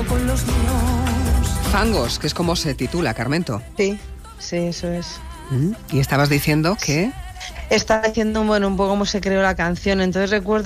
juego con los míos. Fangos, que es como se titula, Carmento. Sí, eso es. Y estabas diciendo que... Estaba diciendo, un poco cómo se creó la canción. Entonces recuerdo